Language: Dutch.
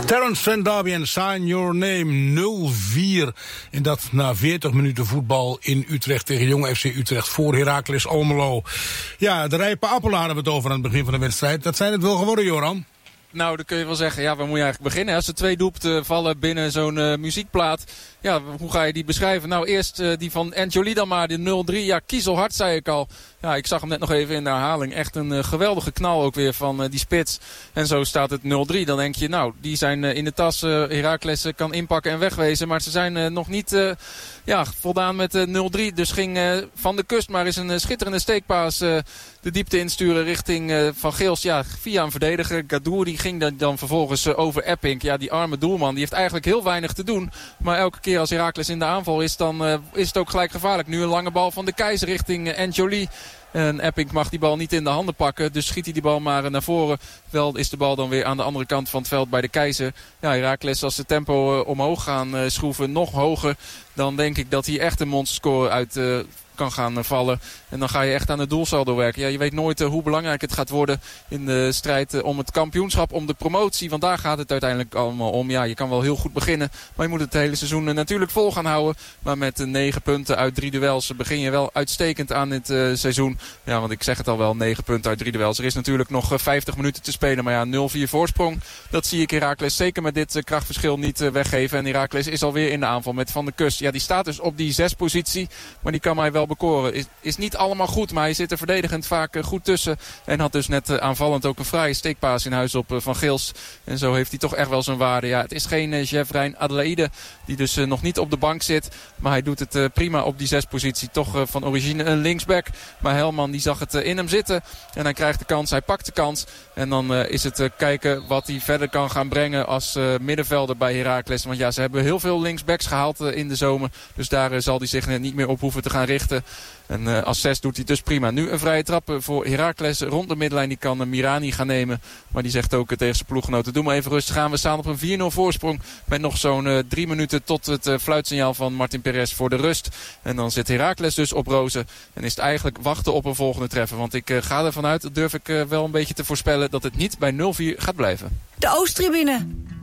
Terence Trent D'Arby en Sign Your Name 0-4. En dat na 40 minuten voetbal in Utrecht tegen Jong FC Utrecht voor Heracles Almelo. Ja, de rijpe appelen hadden we het over aan het begin van de wedstrijd. Dat zijn het wel geworden, Joran. Nou, dan kun je wel zeggen, ja, waar moet je eigenlijk beginnen? Als er 2 doelpunten vallen binnen zo'n muziekplaat, ja, hoe ga je die beschrijven? Nou, eerst die van Anjoli dan maar, de 0-3. Ja, kiezelhard, zei ik al. Ja, ik zag hem net nog even in de herhaling. Echt een geweldige knal ook weer van die spits. En zo staat het 0-3. Dan denk je, nou, die zijn in de tas. Heracles kan inpakken en wegwezen. Maar ze zijn nog niet voldaan met 0-3. Dus ging Van de Kust maar eens een schitterende steekpaas de diepte insturen richting Van Geels. Ja, via een verdediger. Gadouri ging dan vervolgens over Epping. Ja, die arme doelman, die heeft eigenlijk heel weinig te doen. Maar elke keer als Heracles in de aanval is, dan is het ook gelijk gevaarlijk. Nu een lange bal van de Keizer richting Anjoli. En Epping mag die bal niet in de handen pakken. Dus schiet hij die bal maar naar voren. Wel is de bal dan weer aan de andere kant van het veld bij de Keizer. Ja, Heracles, als ze tempo omhoog gaan schroeven, nog hoger, dan denk ik dat hij echt een monsterscore uit kan gaan vallen. En dan ga je echt aan het doelsaldo werken. Ja, je weet nooit hoe belangrijk het gaat worden in de strijd om het kampioenschap, om de promotie. Want daar gaat het uiteindelijk allemaal om. Ja, je kan wel heel goed beginnen, maar je moet het hele seizoen natuurlijk vol gaan houden. Maar met 9 punten uit 3 duels begin je wel uitstekend aan dit seizoen. Ja, want ik zeg het al wel, 9 punten uit 3 duels. Er is natuurlijk nog 50 minuten te spelen. Maar ja, 0-4 voorsprong. Dat zie ik Heracles zeker met dit krachtverschil niet weggeven. En Heracles is alweer in de aanval met Van de Kust. Ja, die staat dus op die 6 positie. Maar die kan mij wel bekoren. Is niet allemaal goed, maar hij zit er verdedigend vaak goed tussen. En had dus net aanvallend ook een fraaie steekpaas in huis op Van Geels. En zo heeft hij toch echt wel zijn waarde. Ja, het is geen Jefrijn Adelaide die dus nog niet op de bank zit. Maar hij doet het prima op die 6 positie. Toch van origine een linksback. Maar Helman die zag het in hem zitten. En hij krijgt de kans, hij pakt de kans. En dan is het kijken wat hij verder kan gaan brengen als middenvelder bij Heracles. Want ja, ze hebben heel veel linksbacks gehaald in de zomer. Dus daar zal hij zich niet meer op hoeven te gaan richten. En als 6 doet hij dus prima. Nu een vrije trap voor Heracles rond de middenlijn. Die kan Mirani gaan nemen. Maar die zegt ook tegen zijn ploeggenoten, doe maar even rustig aan. We staan op een 4-0 voorsprong. Met nog zo'n 3 minuten tot het fluitsignaal van Martin Perez voor de rust. En dan zit Heracles dus op rozen. En is het eigenlijk wachten op een volgende treffer. Want ik ga ervan uit, dat durf ik wel een beetje te voorspellen, dat het niet bij 0-4 gaat blijven. De Oosttribune.